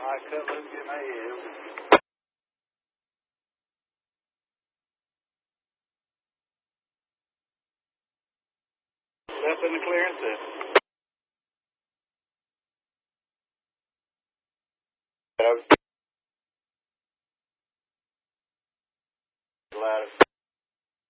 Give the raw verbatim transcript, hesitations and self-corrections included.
I cut loose, get my head. Step in the clearance set. Louder.